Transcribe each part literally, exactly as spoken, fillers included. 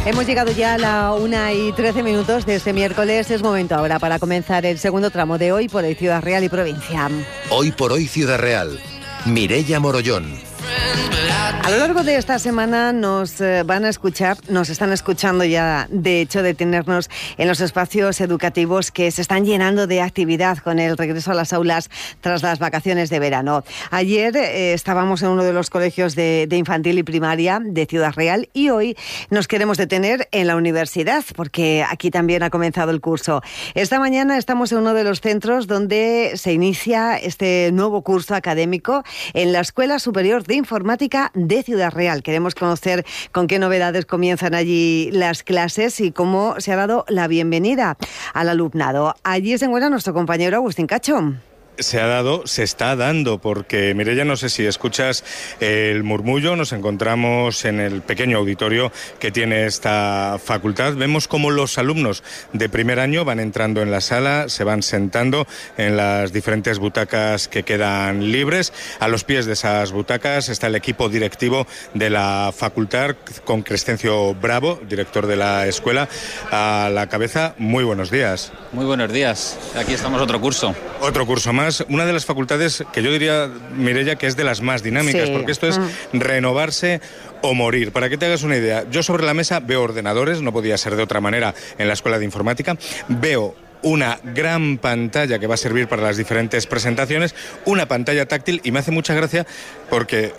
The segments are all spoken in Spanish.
Hemos llegado ya a la una y trece minutos de este miércoles. Es momento ahora para comenzar el segundo tramo de Hoy por Hoy Ciudad Real y Provincia. Hoy por Hoy Ciudad Real. Mireia Morollón. A lo largo de esta semana nos eh, van a escuchar, nos están escuchando ya, de hecho, detenernos en los espacios educativos que se están llenando de actividad con el regreso a las aulas tras las vacaciones de verano. Ayer eh, estábamos en uno de los colegios de, de infantil y primaria de Ciudad Real y hoy nos queremos detener en la universidad porque aquí también ha comenzado el curso. Esta mañana estamos en uno de los centros donde se inicia este nuevo curso académico en la Escuela Superior de Informática de Ciudad Real. Queremos conocer con qué novedades comienzan allí las clases y cómo se ha dado la bienvenida al alumnado. Allí se encuentra nuestro compañero Agustín Cacho. Se ha dado, se está dando, porque Mireia, no sé si escuchas el murmullo, nos encontramos en el pequeño auditorio que tiene esta facultad. Vemos cómo los alumnos de primer año van entrando en la sala, se van sentando en las diferentes butacas que quedan libres. A los pies de esas butacas está el equipo directivo de la facultad, con Crescencio Bravo, director de la escuela, a la cabeza. Muy buenos días. Muy buenos días. Aquí estamos otro curso. Otro curso más. Una de las facultades que yo diría, Mireia, que es de las más dinámicas, sí, porque esto es renovarse o morir. Para que te hagas una idea, yo sobre la mesa veo ordenadores, no podía ser de otra manera en la escuela de informática, veo una gran pantalla que va a servir para las diferentes presentaciones, una pantalla táctil, y me hace mucha gracia porque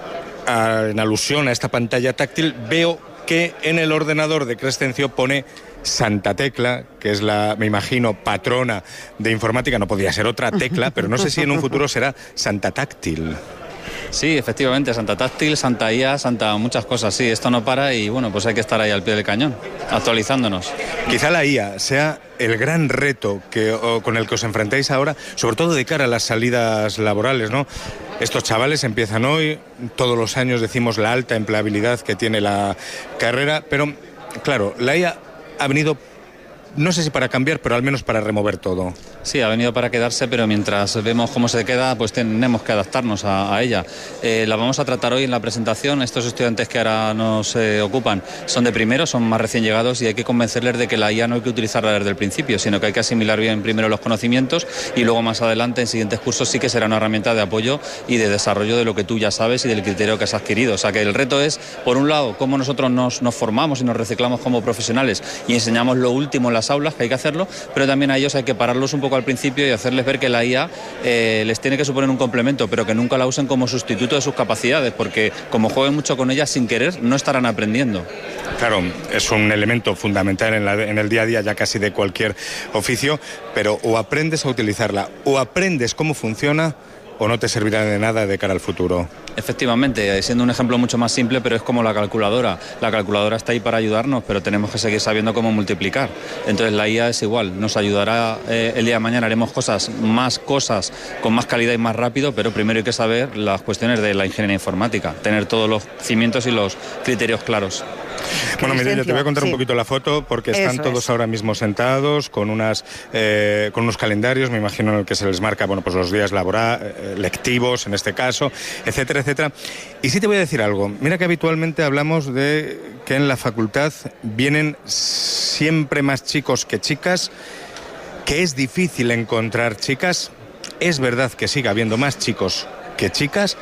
a, en alusión a esta pantalla táctil veo que en el ordenador de Crescencio pone Santa Tecla, que es la, me imagino, patrona de informática. No podía ser otra Tecla, pero no sé si en un futuro será Santa Táctil. Sí, efectivamente, Santa Táctil, Santa I A, Santa muchas cosas, sí, esto no para y bueno, pues hay que estar ahí al pie del cañón, actualizándonos. Quizá la I A sea el gran reto que, o, con el que os enfrentáis ahora, sobre todo de cara a las salidas laborales, ¿no? Estos chavales empiezan hoy, todos los años decimos la alta empleabilidad que tiene la carrera, pero claro, la I A ha venido, no sé si para cambiar, pero al menos para remover todo. Sí, ha venido para quedarse, pero mientras vemos cómo se queda, pues tenemos que adaptarnos a, a ella. Eh, la vamos a tratar hoy en la presentación. Estos estudiantes que ahora nos eh, ocupan son de primero, son más recién llegados y hay que convencerles de que la I A no hay que utilizarla desde el principio, sino que hay que asimilar bien primero los conocimientos y luego más adelante en siguientes cursos sí que será una herramienta de apoyo y de desarrollo de lo que tú ya sabes y del criterio que has adquirido. O sea que el reto es, por un lado, cómo nosotros nos, nos formamos y nos reciclamos como profesionales y enseñamos lo último en las aulas, que hay que hacerlo, pero también a ellos hay que pararlos un poco al principio y hacerles ver que la I A eh, les tiene que suponer un complemento, pero que nunca la usen como sustituto de sus capacidades, porque como jueguen mucho con ella sin querer, no estarán aprendiendo. Claro, es un elemento fundamental en, la, en el día a día ya casi de cualquier oficio, pero o aprendes a utilizarla, o aprendes cómo funciona, o no te servirá de nada de cara al futuro. Efectivamente, siendo un ejemplo mucho más simple, pero es como la calculadora. La calculadora está ahí para ayudarnos, pero tenemos que seguir sabiendo cómo multiplicar. Entonces la I A es igual, nos ayudará eh, el día de mañana, haremos cosas, más cosas, con más calidad y más rápido, pero primero hay que saber las cuestiones de la ingeniería informática, tener todos los cimientos y los criterios claros. Bueno, Mireia, te voy a contar sí. un poquito la foto porque están Eso todos es. ahora mismo sentados con unas eh, con unos calendarios, me imagino en el que se les marca bueno, pues los días laborales, eh, lectivos en este caso, etcétera, etcétera. Y sí te voy a decir algo. Mira que habitualmente hablamos de que en la facultad vienen siempre más chicos que chicas, que es difícil encontrar chicas. Es verdad que sigue habiendo más chicos que chicas,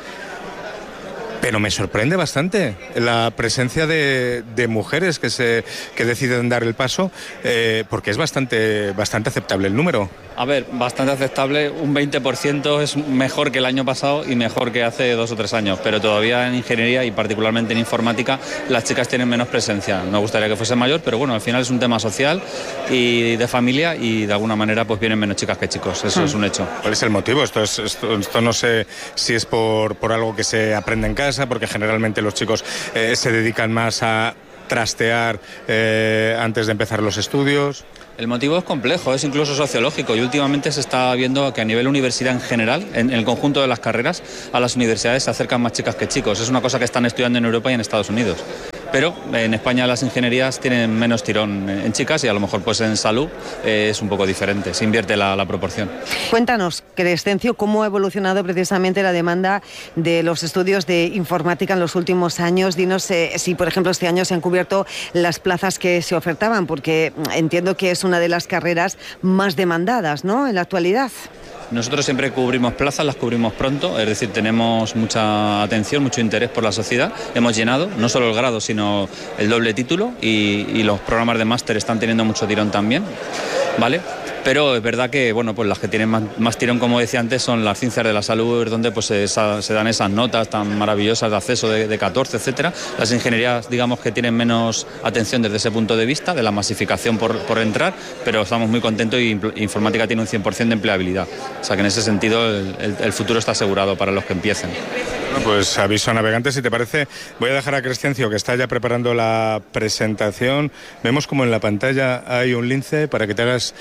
pero me sorprende bastante la presencia de, de mujeres que se que deciden dar el paso, eh, porque es bastante, bastante aceptable el número. A ver, bastante aceptable, un veinte por ciento es mejor que el año pasado y mejor que hace dos o tres años, pero todavía en ingeniería y particularmente en informática las chicas tienen menos presencia. Me gustaría que fuese mayor, pero bueno, al final es un tema social y de familia y de alguna manera pues vienen menos chicas que chicos, eso hmm. es un hecho. ¿Cuál es el motivo? Esto, es, esto, esto no sé si es por, por algo que se aprende en casa, porque generalmente los chicos eh, se dedican más a trastear eh, antes de empezar los estudios. El motivo es complejo, es incluso sociológico y últimamente se está viendo que a nivel universidad en general, en el conjunto de las carreras, a las universidades se acercan más chicas que chicos. Es una cosa que están estudiando en Europa y en Estados Unidos. pero en España las ingenierías tienen menos tirón en chicas y a lo mejor pues en salud eh, es un poco diferente, se invierte la, la proporción. Cuéntanos, Crescencio, cómo ha evolucionado precisamente la demanda de los estudios de informática en los últimos años. Dinos eh, si, por ejemplo, este año se han cubierto las plazas que se ofertaban, porque entiendo que es una de las carreras más demandadas, ¿no?, en la actualidad. Nosotros siempre cubrimos plazas, las cubrimos pronto, es decir, tenemos mucha atención, mucho interés por la sociedad. Hemos llenado no solo el grado, sino el doble título y, y los programas de máster están teniendo mucho tirón también, ¿vale? Pero es verdad que bueno, pues las que tienen más, más tirón, como decía antes, son las ciencias de la salud, donde pues esa, se dan esas notas tan maravillosas de acceso de, de catorce, etcétera. Las ingenierías, digamos que tienen menos atención desde ese punto de vista, de la masificación por, por entrar, pero estamos muy contentos y informática tiene un cien por ciento de empleabilidad. O sea que en ese sentido el, el, el futuro está asegurado para los que empiecen. Bueno, pues aviso a navegantes, si te parece, voy a dejar a Crescencio, que está ya preparando la presentación. Vemos como en la pantalla hay un lince para que te hagas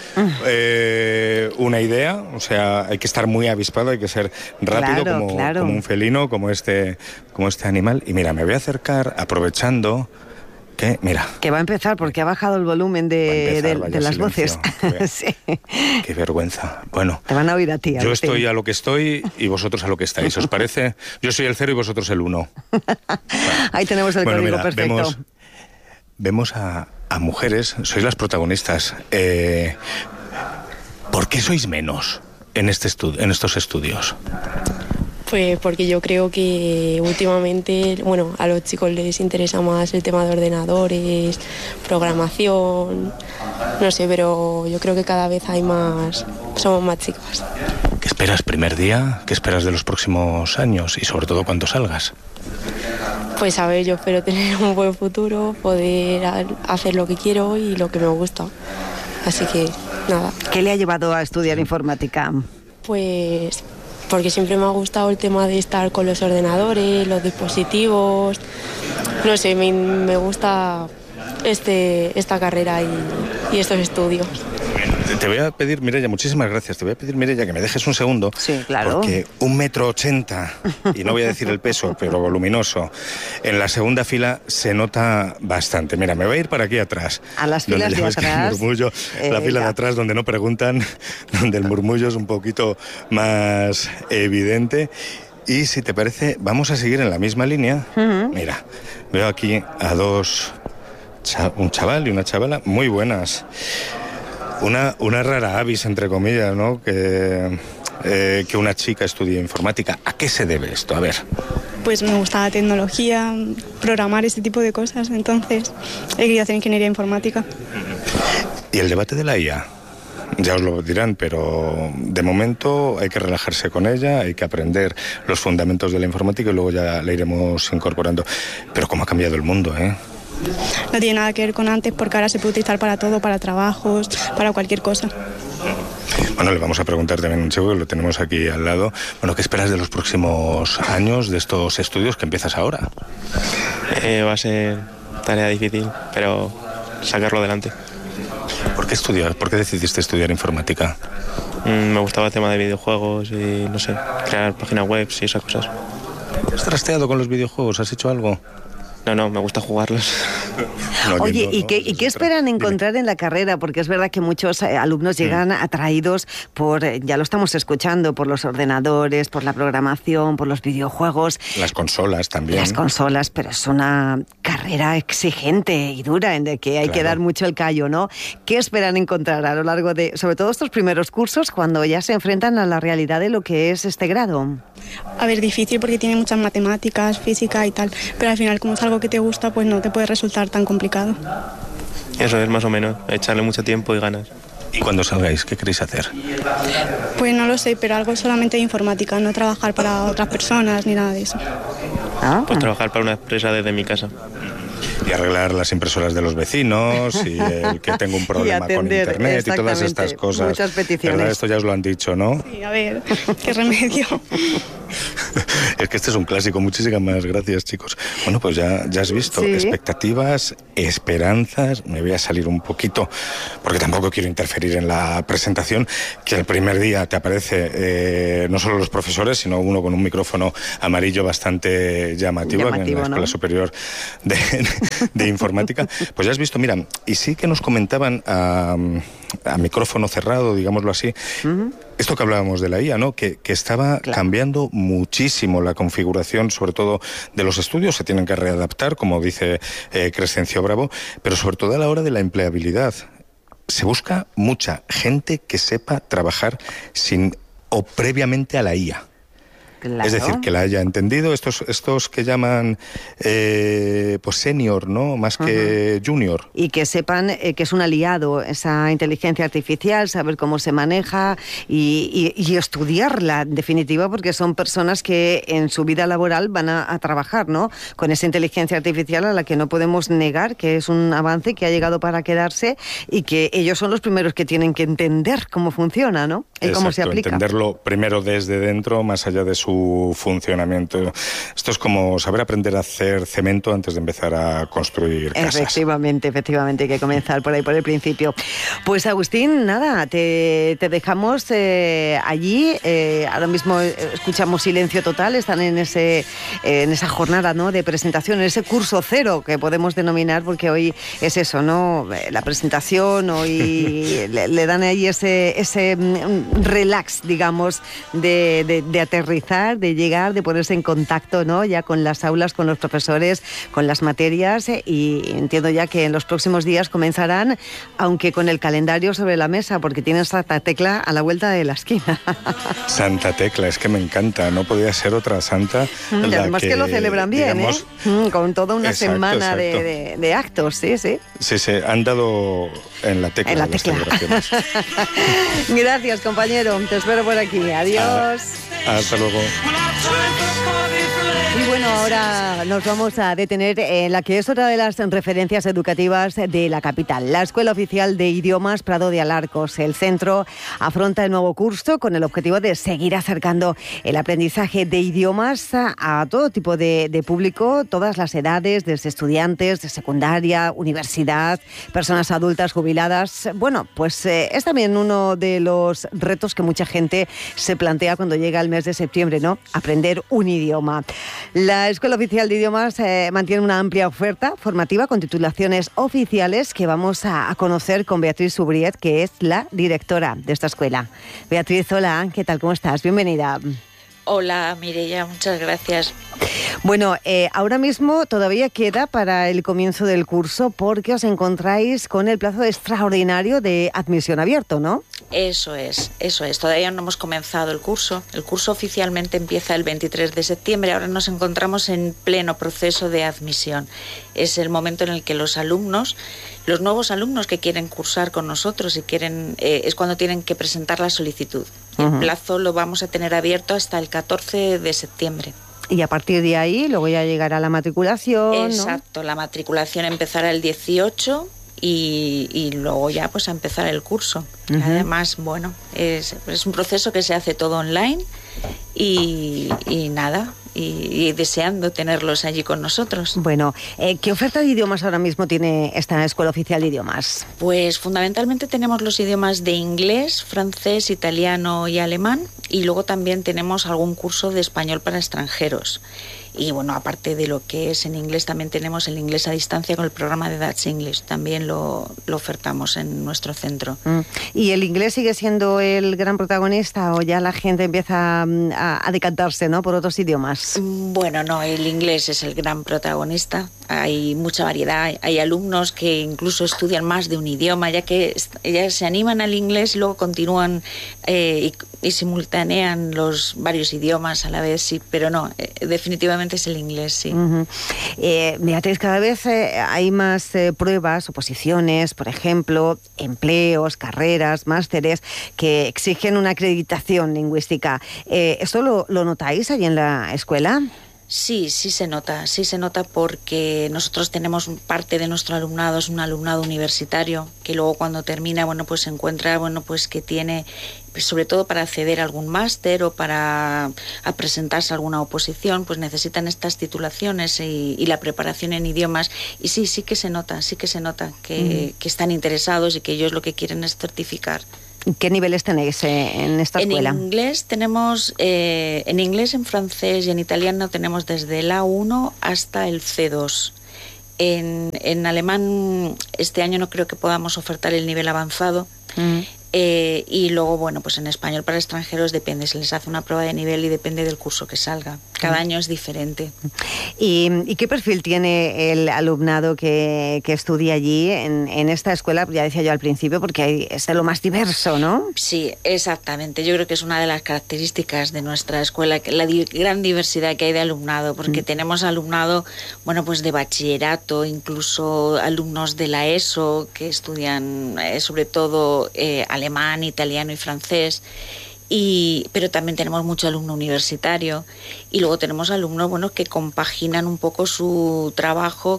eh, una idea. O sea, hay que estar muy avispado, hay que ser rápido, claro, como, claro. como un felino, como este, como este animal. Y mira, me voy a acercar aprovechando... Que, mira. Que va a empezar porque ha bajado el volumen de, empezar, de, de las silencio. voces. Sí. Qué vergüenza. Bueno, te van a oír a ti. A yo ti. estoy a lo que estoy y vosotros a lo que estáis. ¿Os parece? Yo soy el cero y vosotros el uno. Bueno. Ahí tenemos el bueno, código mira, perfecto. Vemos, vemos a, a mujeres, sois las protagonistas. Eh, ¿Por qué sois menos en, este estu- en estos estudios? Pues porque yo creo que últimamente, bueno, a los chicos les interesa más el tema de ordenadores, programación, no sé, pero yo creo que cada vez hay más, somos más chicas. ¿Qué esperas primer día? ¿Qué esperas de los próximos años? Y sobre todo cuando salgas. Pues a ver, yo espero tener un buen futuro, poder hacer lo que quiero y lo que me gusta. Así que, nada. ¿Qué le ha llevado a estudiar informática? Pues... porque siempre me ha gustado el tema de estar con los ordenadores, los dispositivos, no sé, me, me gusta este, esta carrera y, y estos estudios. Te voy a pedir, Mireia, muchísimas gracias, te voy a pedir, Mireia, que me dejes un segundo. Sí, claro. Porque un metro ochenta, y no voy a decir el peso, pero voluminoso, en la segunda fila se nota bastante. Mira, me voy a ir para aquí atrás. A las filas de atrás. Murmullo, eh, la fila ya. de atrás donde no preguntan, donde el murmullo es un poquito más evidente. Y si te parece, vamos a seguir en la misma línea. Uh-huh. Mira, veo aquí a dos, un chaval y una chavala muy buenas. Una, una rara avis, entre comillas, ¿no? Que, eh, que una chica estudie informática. ¿A qué se debe esto? A ver. Pues me gusta la tecnología, programar este tipo de cosas, entonces he querido hacer ingeniería informática. ¿Y el debate de la I A? Ya os lo dirán, pero de momento hay que relajarse con ella, hay que aprender los fundamentos de la informática y luego ya la iremos incorporando. Pero cómo ha cambiado el mundo, ¿eh? No tiene nada que ver con antes, porque ahora se puede utilizar para todo, para trabajos, para cualquier cosa. Bueno, le vamos a preguntar también a un chico que lo tenemos aquí al lado. Bueno, ¿qué esperas de los próximos años, de estos estudios que empiezas ahora? Eh, va a ser tarea difícil, pero sacarlo adelante. ¿Por qué estudias? ¿Por qué decidiste estudiar informática? Mm, me gustaba el tema de videojuegos y, no sé, crear páginas web y esas cosas. ¿Has trasteado con los videojuegos? ¿Has hecho algo? No, no, me gusta jugarlos. No, Oye, no, ¿y qué, ¿y qué esperan encontrar en la carrera? Porque es verdad que muchos eh, alumnos llegan mm. atraídos por, eh, ya lo estamos escuchando, por los ordenadores, por la programación, por los videojuegos. Las consolas también. Las consolas, pero es una carrera exigente y dura en la que hay claro. que dar mucho el callo, ¿no? ¿Qué esperan encontrar a lo largo de, sobre todo estos primeros cursos, cuando ya se enfrentan a la realidad de lo que es este grado? A ver, difícil porque tiene muchas matemáticas, física y tal, pero al final como es algo que te gusta, pues no te puede resultar tan complicado. Eso es más o menos, echarle mucho tiempo y ganas. ¿Y cuando salgáis, qué queréis hacer? Pues no lo sé, pero algo solamente de informática, no trabajar para otras personas ni nada de eso. Ah. Pues trabajar para una empresa desde mi casa. Y arreglar las impresoras de los vecinos y el que tengo un problema con internet y todas estas cosas. Muchas peticiones. ¿Verdad? Esto ya os lo han dicho, ¿no? Sí, a ver, qué remedio. Es que este es un clásico. Muchísimas gracias, chicos. Bueno, pues ya, ya has visto. Sí. Expectativas, esperanzas. Me voy a salir un poquito, porque tampoco quiero interferir en la presentación, que el primer día te aparece eh, no solo los profesores, sino uno con un micrófono amarillo bastante llamativo, llamativo en la Escuela ¿no? Superior de, de informática, pues ya has visto, mira, y sí que nos comentaban a, a micrófono cerrado, digámoslo así, uh-huh. esto que hablábamos de la I A, ¿no? Que, que estaba claro. cambiando muchísimo la configuración, sobre todo de los estudios, se tienen que readaptar, como dice eh, Crescencio Bravo, pero sobre todo a la hora de la empleabilidad. Se busca mucha gente que sepa trabajar sin o previamente a la I A. Claro. Es decir, que la haya entendido, estos estos que llaman eh, pues senior, ¿no? Más que uh-huh. junior. Y que sepan eh, que es un aliado esa inteligencia artificial, saber cómo se maneja y, y, y estudiarla, en definitiva, porque son personas que en su vida laboral van a, a trabajar, ¿no? Con esa inteligencia artificial a la que no podemos negar que es un avance que ha llegado para quedarse y que ellos son los primeros que tienen que entender cómo funciona, ¿no? Y Exacto, cómo se aplica. Entenderlo primero desde dentro, más allá de su funcionamiento. Esto es como saber aprender a hacer cemento antes de empezar a construir casas. Efectivamente, efectivamente, hay que comenzar por ahí, por el principio. Pues Agustín, nada, te, te dejamos eh, allí. Eh, ahora mismo escuchamos silencio total, están en ese eh, en esa jornada, ¿no?, de presentación, en ese curso cero que podemos denominar, porque hoy es eso, ¿no? La presentación, hoy le, le dan ahí ese, ese relax, digamos, de, de, de aterrizar, de llegar, de ponerse en contacto, ¿no?, ya con las aulas, con los profesores, con las materias, eh, y entiendo ya que en los próximos días comenzarán, aunque con el calendario sobre la mesa, porque tienen Santa Tecla a la vuelta de la esquina. Santa Tecla, es que me encanta, no podía ser otra santa. Mm, y además que, que lo celebran bien, digamos, ¿eh? Mm, con toda una exacto, semana exacto. De, de, de actos, sí, sí. Sí, sí, han dado en la tecla. En la tecla. Gracias, compañero, te espero por aquí, adiós. Ah, hasta luego. Y bueno, ahora nos vamos a detener en la que es otra de las referencias educativas de la capital, la Escuela Oficial de Idiomas Prado de Alarcos. El centro afronta el nuevo curso con el objetivo de seguir acercando el aprendizaje de idiomas a, a todo tipo de, de público, todas las edades, desde estudiantes de secundaria, universidad, personas adultas, jubiladas. Bueno, pues eh, es también uno de los retos que mucha gente se plantea cuando llega el mes de septiembre, ¿no? Aprender un idioma. La Escuela Oficial de Idiomas eh, mantiene una amplia oferta formativa con titulaciones oficiales que vamos a, a conocer con Beatriz Subriet, que es la directora de esta escuela. Beatriz, hola, ¿qué tal? ¿Cómo estás? Bienvenida. Hola, Mireia, muchas gracias. Bueno, eh, ahora mismo todavía queda para el comienzo del curso porque os encontráis con el plazo extraordinario de admisión abierto, ¿no? Eso es, eso es. Todavía no hemos comenzado el curso. El curso oficialmente empieza el veintitrés de septiembre. Ahora nos encontramos en pleno proceso de admisión. Es el momento en el que los alumnos, los nuevos alumnos que quieren cursar con nosotros y quieren, eh, es cuando tienen que presentar la solicitud. El uh-huh. plazo lo vamos a tener abierto hasta el catorce de septiembre. Y a partir de ahí luego ya llegará la matriculación, Exacto, ¿no? La matriculación empezará el dieciocho y, y luego ya pues a empezar el curso. Uh-huh. Además, bueno, es, es un proceso que se hace todo online y, y nada, y, y deseando tenerlos allí con nosotros. Bueno, eh, ¿qué oferta de idiomas ahora mismo tiene esta Escuela Oficial de Idiomas? Pues fundamentalmente tenemos los idiomas de inglés, francés, italiano y alemán, y luego también tenemos algún curso de español para extranjeros. Y bueno, aparte de lo que es en inglés, también tenemos el inglés a distancia con el programa de Dutch English. También lo, lo ofertamos en nuestro centro. Mm. ¿Y el inglés sigue siendo el gran protagonista o ya la gente empieza a, a decantarse, ¿no?, por otros idiomas? Bueno, no, el inglés es el gran protagonista. Hay mucha variedad. Hay alumnos que incluso estudian más de un idioma, ya que ya se animan al inglés y luego continúan eh, y, y simultanean los varios idiomas a la vez, sí, pero no, eh, definitivamente es el inglés, sí. Uh-huh. eh, Beatriz, cada vez eh, hay más eh, pruebas, oposiciones, por ejemplo, empleos, carreras, másteres que exigen una acreditación lingüística. Eh, ¿Esto lo, lo notáis allí en la escuela? Sí, sí se nota, sí se nota porque nosotros tenemos parte de nuestro alumnado, es un alumnado universitario que luego cuando termina, bueno, pues se encuentra, bueno, pues que tiene, pues sobre todo para acceder a algún máster o para a presentarse a alguna oposición, pues necesitan estas titulaciones y, y la preparación en idiomas. Y sí, sí que se nota, sí que se nota que, mm. que están interesados y que ellos lo que quieren es certificar. ¿Qué niveles tenéis eh, en esta escuela? En inglés tenemos, eh, en inglés, en francés y en italiano tenemos desde el A uno hasta el C dos. En, en alemán este año no creo que podamos ofertar el nivel avanzado. Mm. Eh, y luego, bueno, pues en español para extranjeros depende, se les hace una prueba de nivel y depende del curso que salga. Cada año es diferente. ¿Y, y qué perfil tiene el alumnado que, que estudia allí en, en esta escuela? Ya decía yo al principio, porque hay, es de lo más diverso, ¿no? Sí, exactamente. Yo creo que es una de las características de nuestra escuela, la di- gran diversidad que hay de alumnado, porque mm. tenemos alumnado, bueno, pues de bachillerato, incluso alumnos de la ESO que estudian eh, sobre todo eh, alemán, italiano y francés, y, pero también tenemos mucho alumno universitario y luego tenemos alumnos bueno, que compaginan un poco su trabajo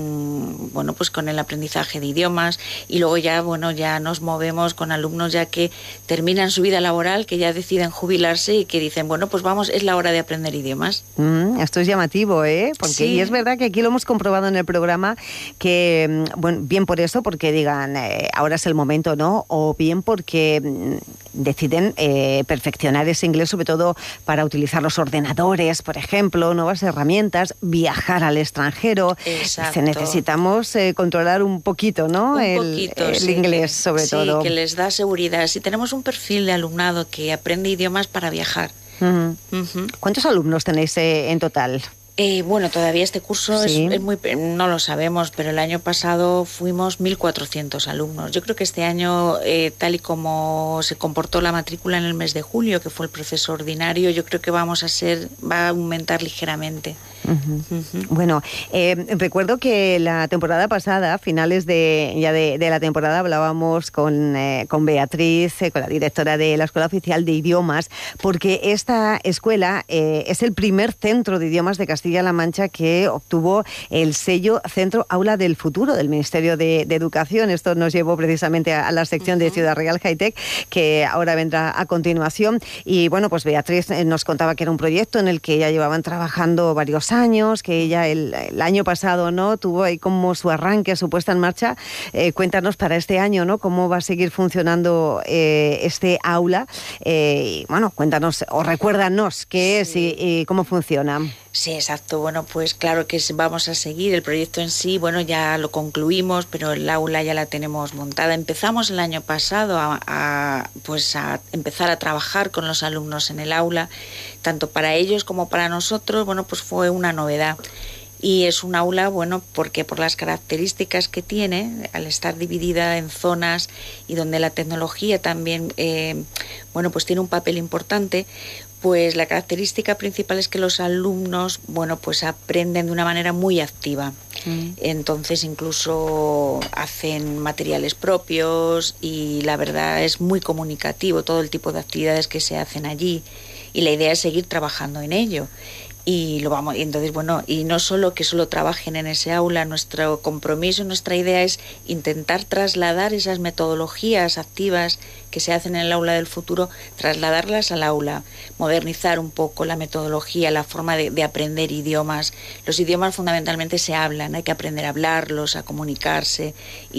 con, bueno, pues con el aprendizaje de idiomas y luego ya, bueno, ya nos movemos con alumnos ya que terminan su vida laboral, que ya deciden jubilarse y que dicen, bueno, pues vamos, es la hora de aprender idiomas. Mm, esto es llamativo, ¿eh? Porque sí. Y es verdad que aquí lo hemos comprobado en el programa que, bueno, bien por eso, porque digan, eh, ahora es el momento, ¿no? O bien porque mm, deciden eh, perfeccionar ese inglés, sobre todo para utilizar los ordenadores, por ejemplo, nuevas herramientas, viajar al extranjero. Exacto. Necesitamos eh, controlar un poquito, ¿no? Un el, poquito, el sí, inglés, que, sobre sí, todo. que les da seguridad. Si tenemos un perfil de alumnado que aprende idiomas para viajar. Uh-huh. Uh-huh. ¿Cuántos alumnos tenéis eh, en total? Eh, bueno, todavía este curso sí. es, es muy, no lo sabemos, pero el año pasado fuimos mil cuatrocientos alumnos. Yo creo que este año, eh, tal y como se comportó la matrícula en el mes de julio, que fue el proceso ordinario, yo creo que vamos a ser, va a aumentar ligeramente. Uh-huh. Uh-huh. Bueno, eh, recuerdo que la temporada pasada, a finales de ya de, de la temporada, hablábamos con, eh, con Beatriz, eh, con la directora de la Escuela Oficial de Idiomas, porque esta escuela eh, es el primer centro de idiomas de Castilla-La Mancha que obtuvo el sello Centro Aula del Futuro del Ministerio de, de Educación. Esto nos llevó precisamente a, a la sección uh-huh. de Ciudad Real High Tech, que ahora vendrá a continuación. Y bueno, pues Beatriz nos contaba que era un proyecto en el que ya llevaban trabajando varios años, que ella el, el año pasado no tuvo ahí como su arranque, su puesta en marcha. Eh, cuéntanos para este año, ¿no? Cómo va a seguir funcionando eh, este aula. Eh, y bueno, cuéntanos o recuérdanos qué sí. es y, y cómo funciona. Sí, exacto. Bueno, pues claro que vamos a seguir. El proyecto en sí, bueno, ya lo concluimos, pero el aula ya la tenemos montada. Empezamos el año pasado a, a, pues a empezar a trabajar con los alumnos en el aula, tanto para ellos como para nosotros. Bueno, pues fue una novedad. Y es un aula, bueno, porque por las características que tiene, al estar dividida en zonas y donde la tecnología también, eh, bueno, pues tiene un papel importante, pues la característica principal es que los alumnos, bueno, pues aprenden de una manera muy activa. Mm. Entonces incluso hacen materiales propios y la verdad es muy comunicativo todo el tipo de actividades que se hacen allí y la idea es seguir trabajando en ello. Y lo vamos, y entonces, bueno, y no solo que solo trabajen en ese aula, nuestro compromiso, nuestra idea es intentar trasladar esas metodologías activas que se hacen en el aula del futuro, trasladarlas al aula, modernizar un poco la metodología, la forma de, de aprender idiomas. Los idiomas fundamentalmente se hablan, hay que aprender a hablarlos, a comunicarse,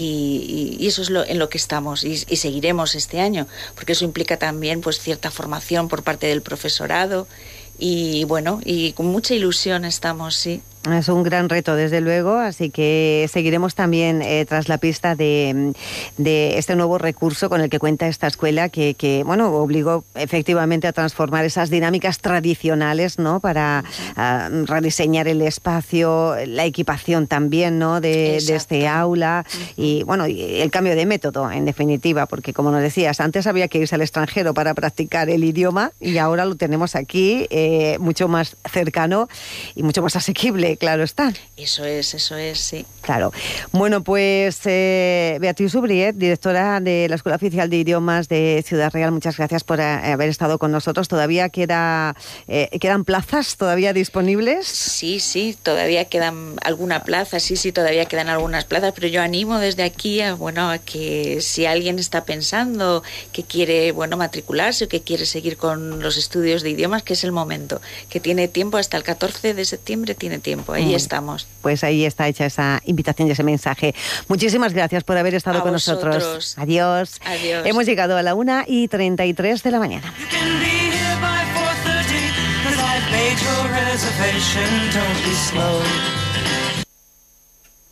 y, y, y eso es lo, en lo que estamos, y, y seguiremos este año, porque eso implica también pues cierta formación por parte del profesorado. Y bueno, y con mucha ilusión estamos, sí. Es un gran reto, desde luego, así que seguiremos también eh, tras la pista de, de este nuevo recurso con el que cuenta esta escuela que, que, bueno, obligó efectivamente a transformar esas dinámicas tradicionales, ¿no? Para uh, rediseñar el espacio, la equipación también, ¿no? De, de este aula uh-huh. y, bueno, y el cambio de método, en definitiva, porque como nos decías, antes había que irse al extranjero para practicar el idioma y ahora lo tenemos aquí eh, mucho más cercano y mucho más asequible. Claro está. Eso es, eso es, sí. Claro. Bueno, pues eh, Beatriz Subriet, directora de la Escuela Oficial de Idiomas de Ciudad Real, muchas gracias por a, haber estado con nosotros. ¿Todavía queda, eh, quedan plazas todavía disponibles? Sí, sí, todavía quedan alguna plaza, sí, sí, todavía quedan algunas plazas, pero yo animo desde aquí a, bueno, a que si alguien está pensando que quiere, bueno, matricularse o que quiere seguir con los estudios de idiomas, que es el momento, que tiene tiempo hasta el catorce de septiembre, tiene tiempo. Ahí estamos. Pues ahí está hecha esa invitación y ese mensaje. Muchísimas gracias por haber estado a con vosotros. nosotros. Adiós. Adiós. Hemos llegado a la una y treinta y tres de la mañana.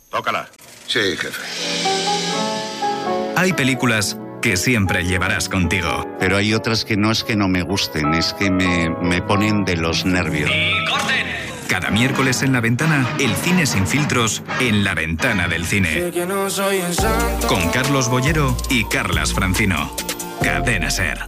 Tócala. Sí, jefe. Hay películas que siempre llevarás contigo. Pero hay otras que no es que no me gusten, es que me, me ponen de los nervios. ¡Y corten! Cada miércoles en La Ventana, el cine sin filtros en La Ventana del Cine. Con Carlos Bollero y Carlas Francino. Cadena SER.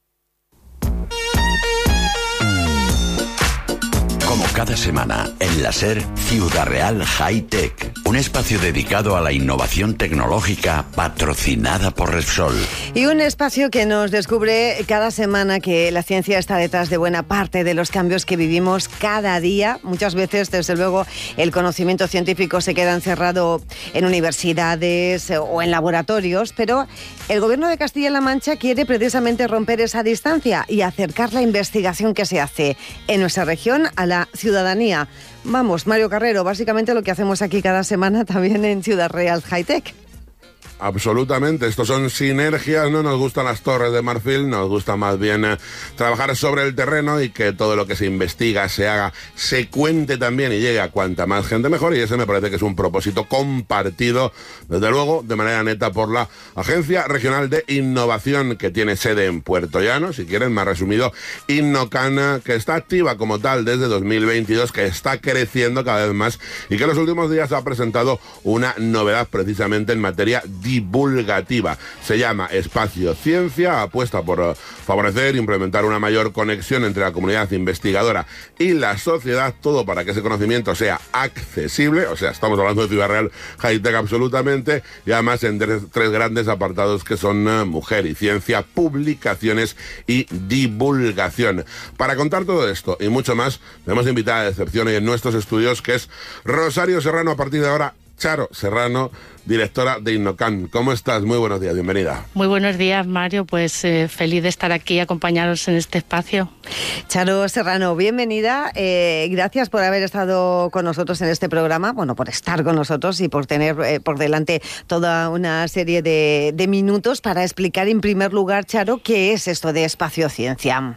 Como cada semana, en la SER Ciudad Real High Tech, un espacio dedicado a la innovación tecnológica patrocinada por Repsol. Y un espacio que nos descubre cada semana que la ciencia está detrás de buena parte de los cambios que vivimos cada día. Muchas veces, desde luego, el conocimiento científico se queda encerrado en universidades o en laboratorios, pero el Gobierno de Castilla-La Mancha quiere precisamente romper esa distancia y acercar la investigación que se hace en nuestra región a la ciudadanía. Vamos, Mario Carrero, básicamente lo que hacemos aquí cada semana también en Ciudad Real High Tech. Absolutamente, estos son sinergias, no nos gustan las torres de marfil, nos gusta más bien eh, trabajar sobre el terreno y que todo lo que se investiga, se haga, se cuente también y llegue a cuanta más gente mejor, y ese me parece que es un propósito compartido, desde luego, de manera neta por la Agencia Regional de Innovación, que tiene sede en Puerto Llano, si quieren, más resumido, Innocan, que está activa como tal desde dos mil veintidós, que está creciendo cada vez más y que en los últimos días ha presentado una novedad precisamente en materia de divulgativa. Se llama Espacio Ciencia, apuesta por uh, favorecer e implementar una mayor conexión entre la comunidad investigadora y la sociedad, todo para que ese conocimiento sea accesible, o sea, estamos hablando de Ciudad Real High Tech absolutamente, y además en tres, tres grandes apartados que son uh, mujer y ciencia, publicaciones y divulgación. Para contar todo esto y mucho más, tenemos invitada de excepción hoy en nuestros estudios, que es Rosario Serrano, a partir de ahora Charo Serrano, directora de Innocan. ¿Cómo estás? Muy buenos días, bienvenida. Muy buenos días, Mario, pues eh, feliz de estar aquí, acompañaros en este espacio. Charo Serrano, bienvenida, eh, gracias por haber estado con nosotros en este programa, bueno, por estar con nosotros y por tener eh, por delante toda una serie de, de minutos para explicar en primer lugar, Charo, ¿qué es esto de Espacio Ciencia?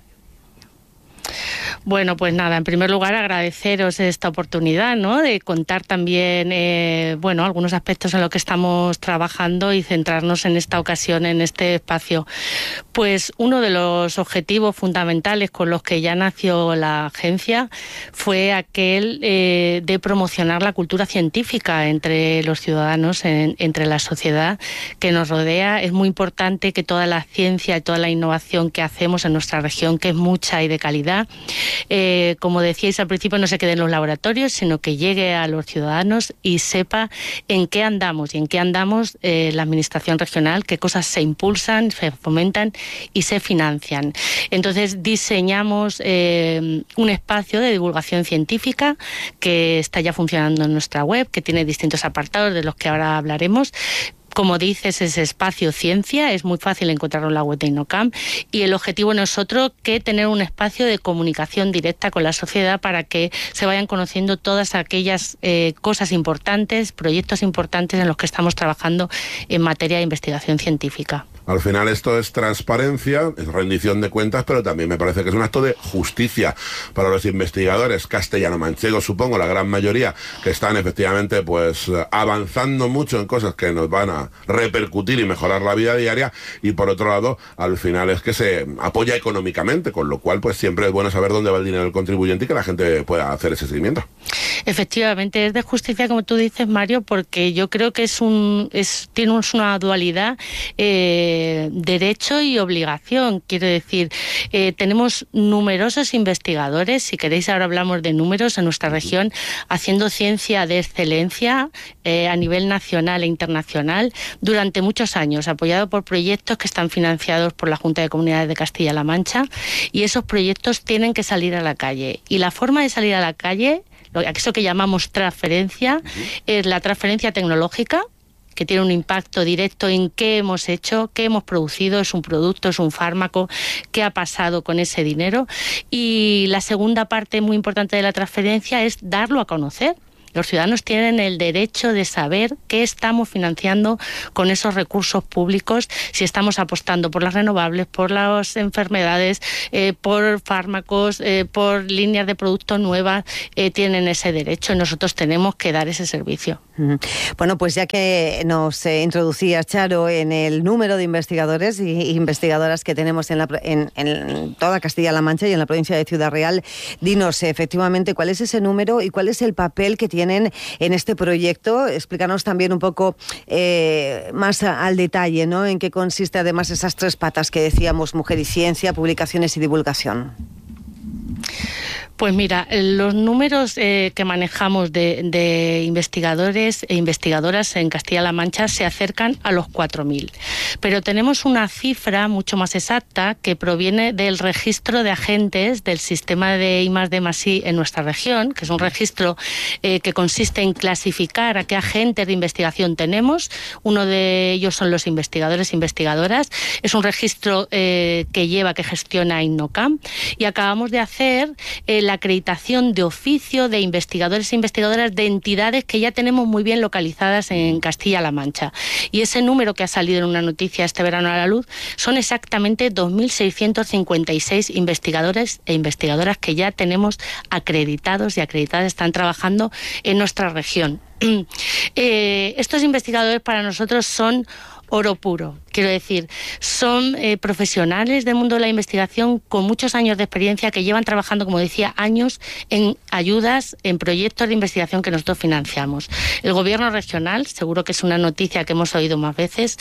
Bueno, pues nada, en primer lugar agradeceros esta oportunidad, ¿no?, de contar también, eh, bueno, algunos aspectos en los que estamos trabajando y centrarnos en esta ocasión, en este espacio. Pues uno de los objetivos fundamentales con los que ya nació la agencia fue aquel eh, de promocionar la cultura científica entre los ciudadanos, en, entre la sociedad que nos rodea. Es muy importante que toda la ciencia y toda la innovación que hacemos en nuestra región, que es mucha y de calidad, Eh, como decíais al principio, no se quede en los laboratorios, sino que llegue a los ciudadanos y sepa en qué andamos y en qué andamos eh, la administración regional, qué cosas se impulsan, se fomentan y se financian. Entonces diseñamos eh, un espacio de divulgación científica que está ya funcionando en nuestra web, que tiene distintos apartados de los que ahora hablaremos. Como dices, es Espacio Ciencia, es muy fácil encontrarlo en la web de Innocan, y el objetivo no es otro que tener un espacio de comunicación directa con la sociedad para que se vayan conociendo todas aquellas eh, cosas importantes, proyectos importantes en los que estamos trabajando en materia de investigación científica. Al final esto es transparencia, es rendición de cuentas, pero también me parece que es un acto de justicia para los investigadores castellano-manchegos, supongo, la gran mayoría, que están efectivamente pues avanzando mucho en cosas que nos van a repercutir y mejorar la vida diaria, y por otro lado, al final es que se apoya económicamente, con lo cual pues siempre es bueno saber dónde va el dinero del contribuyente y que la gente pueda hacer ese seguimiento. Efectivamente, es de justicia, como tú dices, Mario, porque yo creo que es un es tiene una dualidad, eh, derecho y obligación. Quiero decir, eh, tenemos numerosos investigadores, si queréis ahora hablamos de números, en nuestra región, haciendo ciencia de excelencia eh, a nivel nacional e internacional durante muchos años, apoyado por proyectos que están financiados por la Junta de Comunidades de Castilla-La Mancha, y esos proyectos tienen que salir a la calle. Y la forma de salir a la calle, eso que llamamos transferencia, es la transferencia tecnológica, que tiene un impacto directo en qué hemos hecho, qué hemos producido, es un producto, es un fármaco, qué ha pasado con ese dinero. Y la segunda parte muy importante de la transferencia es darlo a conocer. Los ciudadanos tienen el derecho de saber qué estamos financiando con esos recursos públicos, si estamos apostando por las renovables, por las enfermedades, eh, por fármacos, eh, por líneas de productos nuevas, eh, tienen ese derecho y nosotros tenemos que dar ese servicio. Bueno, pues ya que nos eh, introducías, Charo, en el número de investigadores y investigadoras que tenemos en, la, en, en toda Castilla-La Mancha y en la provincia de Ciudad Real, dinos efectivamente cuál es ese número y cuál es el papel que tienen en este proyecto. Explícanos también un poco eh, más a, al detalle, ¿no? En qué consiste además esas tres patas que decíamos, mujer y ciencia, publicaciones y divulgación. Pues mira, los números eh, que manejamos de, de investigadores e investigadoras en Castilla-La Mancha se acercan a los cuatro mil. Pero tenemos una cifra mucho más exacta que proviene del registro de agentes del sistema de I más D más I en nuestra región, que es un registro eh, que consiste en clasificar a qué agentes de investigación tenemos. Uno de ellos son los investigadores e investigadoras. Es un registro eh, que lleva, que gestiona INNOCAM. Y acabamos de hacer eh, la acreditación de oficio de investigadores e investigadoras de entidades que ya tenemos muy bien localizadas en Castilla-La Mancha. Y ese número que ha salido en una noticia este verano a la luz son exactamente dos mil seiscientos cincuenta y seis investigadores e investigadoras que ya tenemos acreditados y acreditadas, están trabajando en nuestra región. Eh, estos investigadores para nosotros son oro puro. Quiero decir, son eh, profesionales del mundo de la investigación con muchos años de experiencia que llevan trabajando, como decía, años en ayudas, en proyectos de investigación que nosotros financiamos. El gobierno regional, seguro que es una noticia que hemos oído más veces,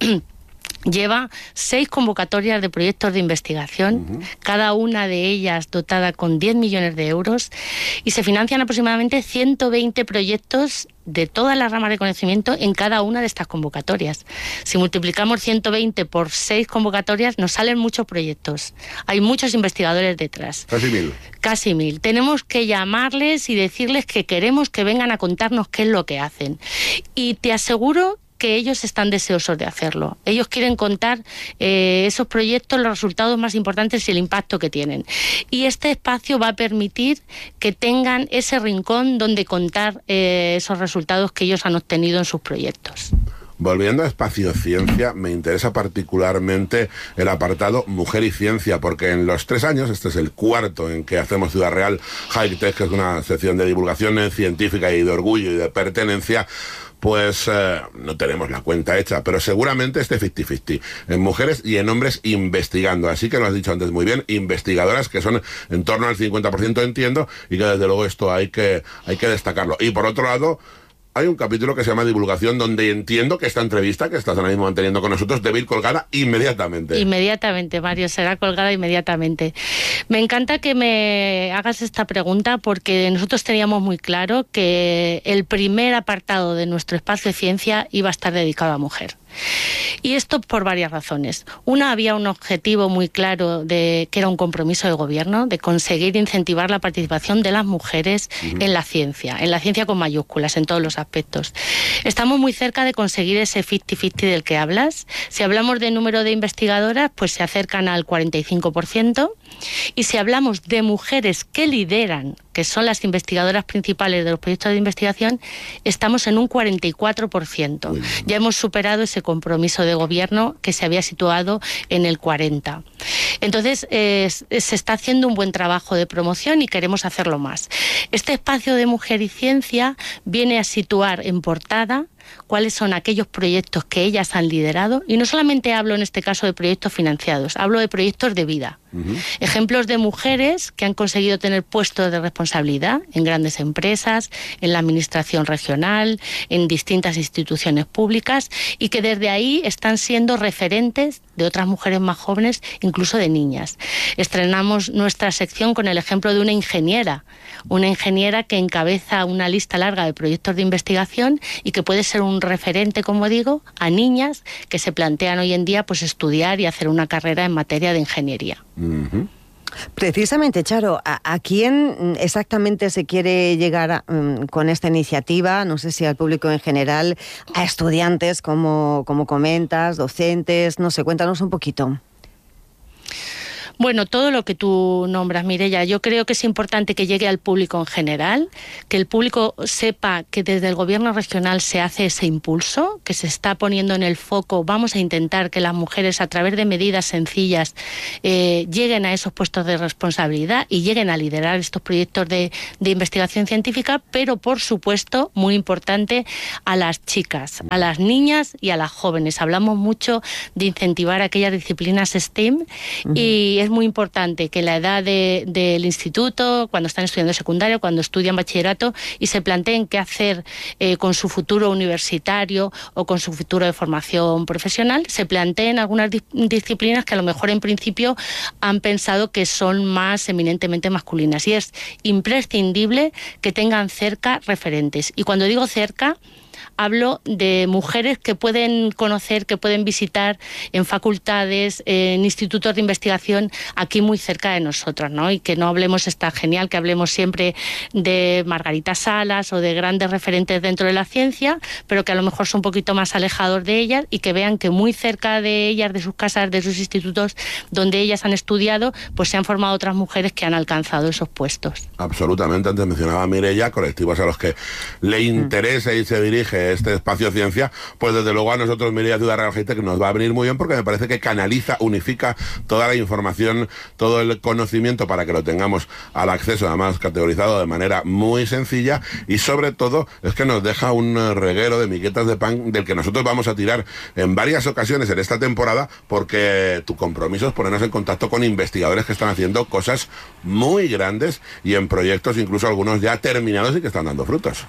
lleva seis convocatorias de proyectos de investigación, uh-huh. cada una de ellas dotada con diez millones de euros, y se financian aproximadamente ciento veinte proyectos de todas las ramas de conocimiento en cada una de estas convocatorias. Si multiplicamos ciento veinte por seis convocatorias, nos salen muchos proyectos. Hay muchos investigadores detrás. Casi mil. Casi mil. Tenemos que llamarles y decirles que queremos que vengan a contarnos qué es lo que hacen. Y te aseguro que ellos están deseosos de hacerlo. Ellos quieren contar eh, esos proyectos, los resultados más importantes y el impacto que tienen. Y este espacio va a permitir que tengan ese rincón donde contar eh, esos resultados que ellos han obtenido en sus proyectos. Volviendo a Espacio Ciencia, me interesa particularmente el apartado Mujer y Ciencia, porque en los tres años, este es el cuarto en que hacemos Ciudad Real High Tech, que es una sección de divulgación científica y de orgullo y de pertenencia, pues eh, no tenemos la cuenta hecha, pero seguramente esté cincuenta cincuenta, en mujeres y en hombres investigando. Así que lo has dicho antes muy bien, investigadoras que son en torno al cincuenta por ciento, entiendo, y que desde luego esto hay que, hay que destacarlo. Y por otro lado, hay un capítulo que se llama Divulgación, donde entiendo que esta entrevista que estás ahora mismo manteniendo con nosotros debe ir colgada inmediatamente. Inmediatamente, Mario, será colgada inmediatamente. Me encanta que me hagas esta pregunta porque nosotros teníamos muy claro que el primer apartado de nuestro espacio de ciencia iba a estar dedicado a mujer. Y esto por varias razones. Una, había un objetivo muy claro de que era un compromiso de gobierno de conseguir incentivar la participación de las mujeres uh-huh. en la ciencia, en la ciencia con mayúsculas, en todos los aspectos. Estamos muy cerca de conseguir ese cincuenta cincuenta del que hablas. Si hablamos de número de investigadoras, pues se acercan al cuarenta y cinco por ciento. Y si hablamos de mujeres que lideran, que son las investigadoras principales de los proyectos de investigación, estamos en un cuarenta y cuatro por ciento. Ya hemos superado ese compromiso de gobierno que se había situado en el cuarenta por ciento. Entonces, eh, se está haciendo un buen trabajo de promoción y queremos hacerlo más. Este espacio de Mujer y Ciencia viene a situar en portada cuáles son aquellos proyectos que ellas han liderado, y no solamente hablo en este caso de proyectos financiados, hablo de proyectos de vida. Uh-huh. Ejemplos de mujeres que han conseguido tener puestos de responsabilidad en grandes empresas, en la administración regional, en distintas instituciones públicas, y que desde ahí están siendo referentes de otras mujeres más jóvenes, incluso de niñas. Estrenamos nuestra sección con el ejemplo de una ingeniera, una ingeniera que encabeza una lista larga de proyectos de investigación y que puede ser un referente, como digo, a niñas que se plantean hoy en día pues estudiar y hacer una carrera en materia de ingeniería. Uh-huh. Precisamente, Charo, ¿a, a quién exactamente se quiere llegar a, um, con esta iniciativa? No sé si al público en general, a estudiantes, como, como comentas, docentes, no sé, cuéntanos un poquito. Bueno, todo lo que tú nombras, Mireia. Yo creo que es importante que llegue al público en general, que el público sepa que desde el gobierno regional se hace ese impulso, que se está poniendo en el foco. Vamos a intentar que las mujeres, a través de medidas sencillas, eh, lleguen a esos puestos de responsabilidad y lleguen a liderar estos proyectos de, de investigación científica, pero por supuesto, muy importante, a las chicas, a las niñas y a las jóvenes. Hablamos mucho de incentivar aquellas disciplinas STEAM uh-huh. y es muy importante que la edad de, del instituto, cuando están estudiando secundario, cuando estudian bachillerato y se planteen qué hacer eh, con su futuro universitario o con su futuro de formación profesional, se planteen algunas di- disciplinas que a lo mejor en principio han pensado que son más eminentemente masculinas, y es imprescindible que tengan cerca referentes. Y cuando digo cerca, hablo de mujeres que pueden conocer, que pueden visitar en facultades, en institutos de investigación aquí muy cerca de nosotros, ¿no? Y que no hablemos, está genial que hablemos siempre de Margarita Salas o de grandes referentes dentro de la ciencia, pero que a lo mejor son un poquito más alejados de ellas, y que vean que muy cerca de ellas, de sus casas, de sus institutos donde ellas han estudiado, pues se han formado otras mujeres que han alcanzado esos puestos. Absolutamente. Antes mencionaba Mireia, colectivos a los que le interesa y se dirige este espacio ciencia, pues desde luego a nosotros, Mireia Ciudad Real High Tech, nos va a venir muy bien, porque me parece que canaliza, unifica toda la información, todo el conocimiento, para que lo tengamos al acceso, además categorizado de manera muy sencilla, y sobre todo es que nos deja un reguero de miguetas de pan del que nosotros vamos a tirar en varias ocasiones en esta temporada, porque tu compromiso es ponernos en contacto con investigadores que están haciendo cosas muy grandes y en proyectos incluso algunos ya terminados y que están dando frutos.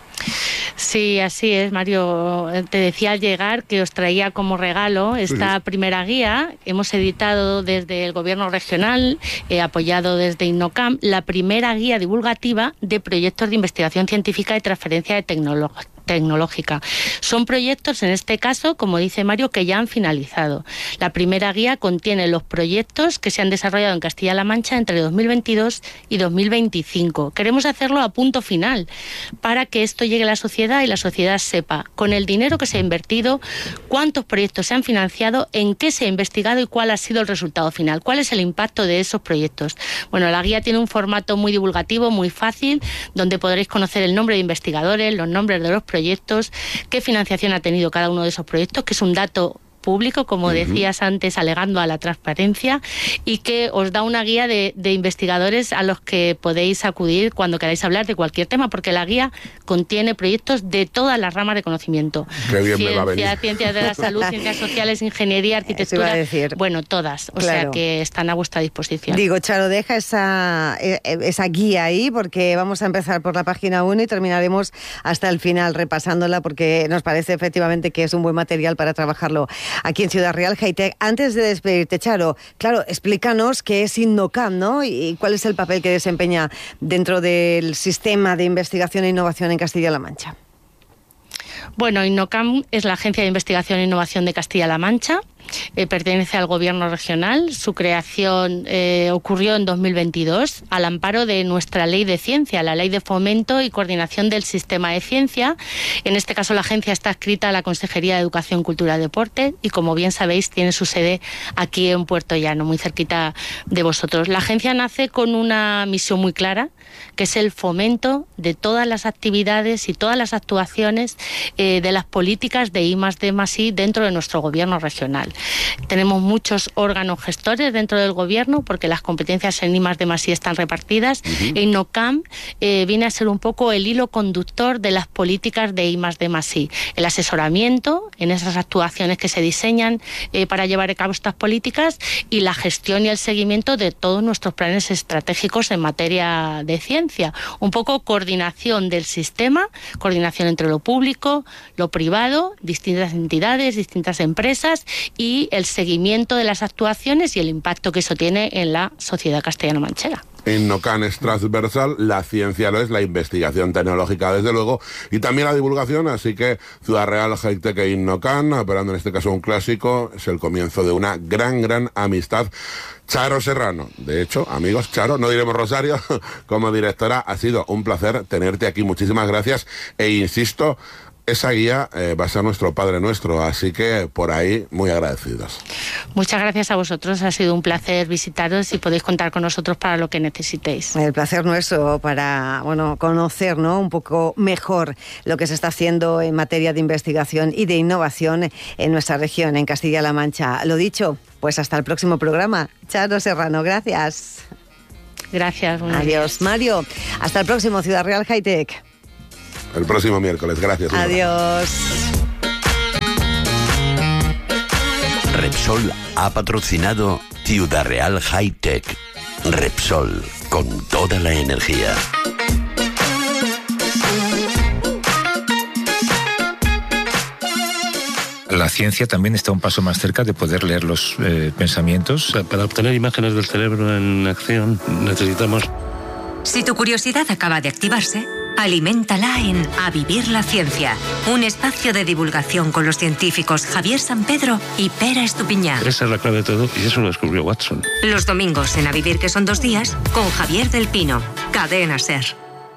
Sí, así es, Mario. Te decía al llegar que os traía como regalo esta sí, sí. primera guía. Hemos editado desde el gobierno regional, eh, apoyado desde INNOCAM, la primera guía divulgativa de proyectos de investigación científica y transferencia de tecnología. tecnológica. Son proyectos, en este caso, como dice Mario, que ya han finalizado. La primera guía contiene los proyectos que se han desarrollado en Castilla-La Mancha entre dos mil veintidós y dos mil veinticinco. Queremos hacerlo a punto final para que esto llegue a la sociedad y la sociedad sepa, con el dinero que se ha invertido, cuántos proyectos se han financiado, en qué se ha investigado y cuál ha sido el resultado final, cuál es el impacto de esos proyectos. Bueno, la guía tiene un formato muy divulgativo, muy fácil, donde podréis conocer el nombre de investigadores, los nombres de los proyectos, qué financiación ha tenido cada uno de esos proyectos, que es un dato público, como uh-huh. decías antes, alegando a la transparencia, y que os da una guía de, de investigadores a los que podéis acudir cuando queráis hablar de cualquier tema, porque la guía contiene proyectos de todas las ramas de conocimiento. Qué bien me va a venir. Ciencias, ciencias de la salud, ciencias sociales, ingeniería, arquitectura, bueno, todas, o claro. sea que están a vuestra disposición. Digo, Charo, deja esa, esa guía ahí, porque vamos a empezar por la página uno y terminaremos hasta el final repasándola, porque nos parece efectivamente que es un buen material para trabajarlo aquí en Ciudad Real High Tech. Antes de despedirte, Charo, claro, explícanos qué es INNOCAM, ¿no? Y cuál es el papel que desempeña dentro del sistema de investigación e innovación en Castilla-La Mancha. Bueno, INNOCAM es la Agencia de Investigación e Innovación de Castilla-La Mancha. Eh, pertenece al gobierno regional. Su creación eh, ocurrió en dos mil veintidós al amparo de nuestra ley de ciencia, la ley de fomento y coordinación del sistema de ciencia. En este caso, la agencia está adscrita a la Consejería de Educación, Cultura y Deporte, y como bien sabéis tiene su sede aquí en Puerto Llano, muy cerquita de vosotros. La agencia nace con una misión muy clara, que es el fomento de todas las actividades y todas las actuaciones eh, de las políticas de I más D más I dentro de nuestro gobierno regional. Tenemos muchos órganos gestores dentro del gobierno, porque las competencias en I más D más I están repartidas. Uh-huh. E INNOCAM eh, viene a ser un poco el hilo conductor de las políticas de I más D más I. El asesoramiento en esas actuaciones que se diseñan eh, para llevar a cabo estas políticas, y la gestión y el seguimiento de todos nuestros planes estratégicos en materia de ciencia. Un poco coordinación del sistema, coordinación entre lo público, lo privado, distintas entidades, distintas empresas, y el seguimiento de las actuaciones y el impacto que eso tiene en la sociedad castellano-manchega. INNOCAM es transversal, la ciencia lo es, la investigación tecnológica desde luego, y también la divulgación, así que Ciudad Real High Tech e INNOCAM, operando en este caso un clásico, es el comienzo de una gran, gran amistad. Charo Serrano, de hecho, amigos, Charo, no diremos Rosario, como directora, ha sido un placer tenerte aquí, muchísimas gracias, e insisto, esa guía eh, va a ser nuestro Padre Nuestro, así que por ahí muy agradecidos. Muchas gracias a vosotros, ha sido un placer visitaros y podéis contar con nosotros para lo que necesitéis. El placer nuestro para, bueno, conocer, ¿no?, un poco mejor lo que se está haciendo en materia de investigación y de innovación en nuestra región, en Castilla-La Mancha. Lo dicho, pues hasta el próximo programa. Charo Serrano, gracias. Gracias. Adiós, días. Mario. Hasta el próximo Ciudad Real High Tech. El próximo miércoles, gracias. Adiós. Repsol ha patrocinado Ciudad Real High Tech. Repsol, con toda la energía. La ciencia también está un paso más cerca de poder leer los eh, pensamientos. Para obtener imágenes del cerebro en acción necesitamos... Si tu curiosidad acaba de activarse, aliméntala en A Vivir la Ciencia, un espacio de divulgación con los científicos Javier San Pedro y Pera Estupiñán. Esa es la clave de todo y eso lo descubrió Watson. Los domingos en A Vivir, que son dos días, con Javier del Pino, Cadena SER.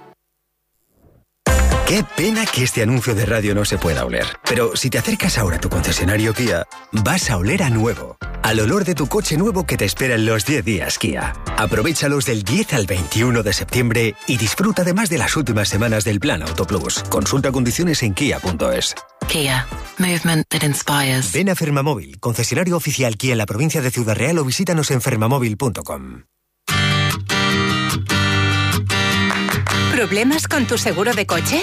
Qué pena que este anuncio de radio no se pueda oler. Pero si te acercas ahora a tu concesionario Kia, vas a oler a nuevo. Al olor de tu coche nuevo que te espera en los diez días Kia. Aprovéchalos del diez al veintiuno de septiembre y disfruta además de las últimas semanas del Plan Auto Plus. Consulta condiciones en kia punto es. Kia. Movement that inspires. Ven a Fermamóvil, concesionario oficial Kia en la provincia de Ciudad Real, o visítanos en fermamóvil punto com. ¿Problemas con tu seguro de coche?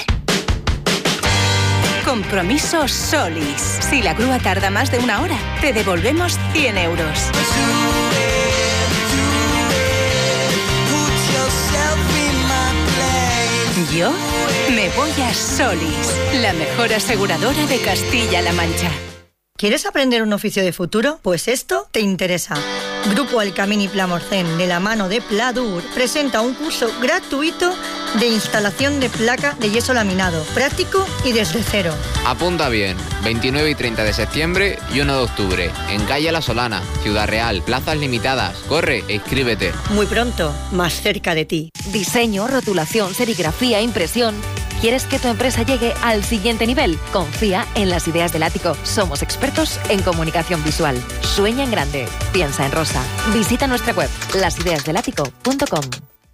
Compromiso Solis. Si la grúa tarda más de una hora, te devolvemos cien euros. Yo me voy a Solis, la mejor aseguradora de Castilla-La Mancha. ¿Quieres aprender un oficio de futuro? Pues esto te interesa. Grupo Alcamini Plamorcén, de la mano de Pladur, presenta un curso gratuito de instalación de placa de yeso laminado, práctico y desde cero. Apunta bien, veintinueve y treinta de septiembre y uno de octubre, en calle La Solana, Ciudad Real, plazas limitadas. Corre e inscríbete. Muy pronto, más cerca de ti. Diseño, rotulación, serigrafía, impresión. ¿Quieres que tu empresa llegue al siguiente nivel? Confía en Las Ideas del Ático. Somos expertos en comunicación visual. Sueña en grande. Piensa en rosa. Visita nuestra web, las ideas del ático punto com.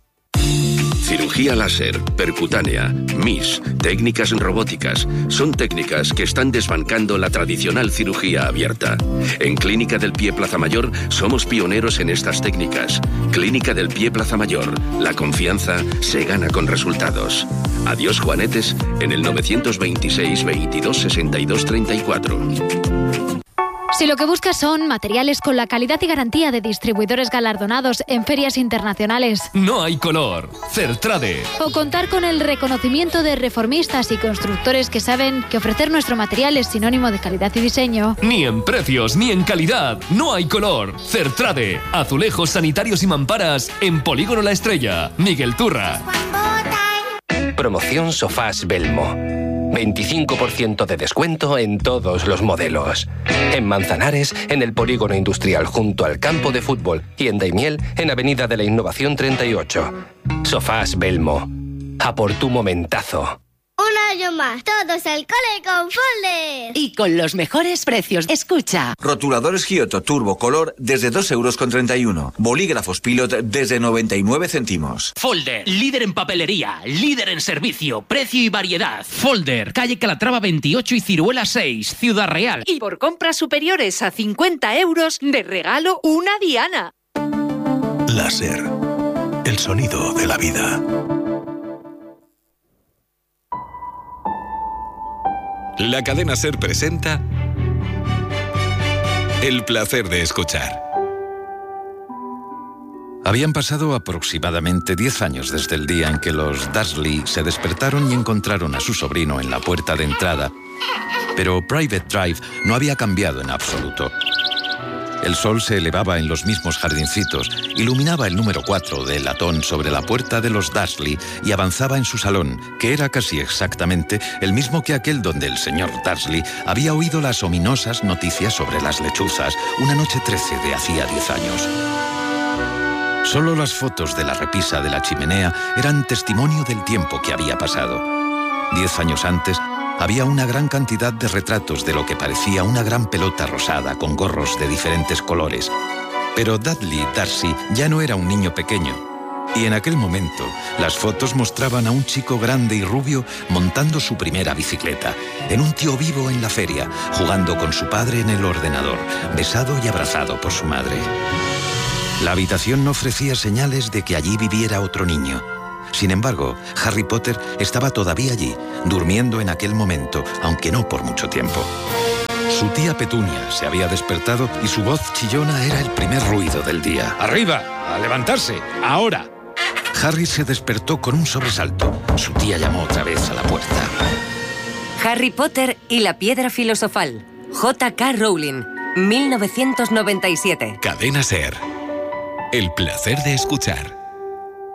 Cirugía láser, percutánea, M I S, técnicas robóticas, son técnicas que están desbancando la tradicional cirugía abierta. En Clínica del Pie Plaza Mayor somos pioneros en estas técnicas. Clínica del Pie Plaza Mayor, la confianza se gana con resultados. Adiós Juanetes en el novecientos veintiséis veintidós sesenta y dos treinta y cuatro. Si lo que buscas son materiales con la calidad y garantía de distribuidores galardonados en ferias internacionales, no hay color. Certrade. O contar con el reconocimiento de reformistas y constructores que saben que ofrecer nuestro material es sinónimo de calidad y diseño. Ni en precios ni en calidad. No hay color. Certrade. Azulejos sanitarios y mamparas en Polígono La Estrella. Miguel Turra. Promoción Sofás Belmo. veinticinco por ciento de descuento en todos los modelos. En Manzanares, en el Polígono Industrial junto al campo de fútbol, y en Daimiel, en Avenida de la Innovación treinta y ocho. Sofás Belmo. A por tu momentazo. Un año más, todos al cole con Folder. Y con los mejores precios. Escucha. Rotuladores Giotto Turbo Color desde dos euros con treinta y uno. Bolígrafos Pilot desde noventa y nueve céntimos. Folder, líder en papelería, líder en servicio, precio y variedad. Folder, calle Calatrava veintiocho y Ciruela seis, Ciudad Real. Y por compras superiores a cincuenta euros, de regalo una diana. Láser, el sonido de la vida. La cadena SER presenta El placer de escuchar. Habían pasado aproximadamente diez años desde el día en que los Dursley se despertaron y encontraron a su sobrino en la puerta de entrada, pero Private Drive no había cambiado en absoluto. El sol se elevaba en los mismos jardincitos, iluminaba el número cuatro del latón sobre la puerta de los Dursley y avanzaba en su salón, que era casi exactamente el mismo que aquel donde el señor Dursley había oído las ominosas noticias sobre las lechuzas una noche trece de hacía diez años. Solo las fotos de la repisa de la chimenea eran testimonio del tiempo que había pasado. Diez años antes, había una gran cantidad de retratos de lo que parecía una gran pelota rosada con gorros de diferentes colores. Pero Dudley Darcy ya no era un niño pequeño. Y en aquel momento, las fotos mostraban a un chico grande y rubio montando su primera bicicleta, en un tío vivo en la feria, jugando con su padre en el ordenador, besado y abrazado por su madre. La habitación no ofrecía señales de que allí viviera otro niño. Sin embargo, Harry Potter estaba todavía allí, durmiendo en aquel momento, aunque no por mucho tiempo. Su tía Petunia se había despertado y su voz chillona era el primer ruido del día. ¡Arriba! ¡A levantarse! ¡Ahora! Harry se despertó con un sobresalto. Su tía llamó otra vez a la puerta. Harry Potter y la piedra filosofal. J K Rowling, mil novecientos noventa y siete. Cadena SER. El placer de escuchar.